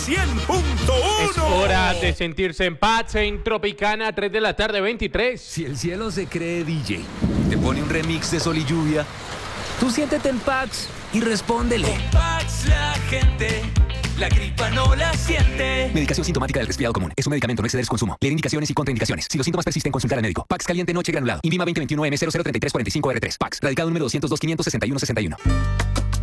100.1. Es hora de sentirse en paz en Tropicana, 3 de la tarde, 23. Si el cielo se cree DJ, te pone un remix de Sol y Lluvia, tú siéntete en Pax y respóndele. Con Pax la gente, la gripa no la siente. Medicación sintomática del resfriado común. Es un medicamento, no exceder su consumo. Leer indicaciones y contraindicaciones. Si los síntomas persisten, consultar al médico. Pax caliente noche granulado. INVIMA 2021 M003345R3. Pax. Radicado número 202 561 61.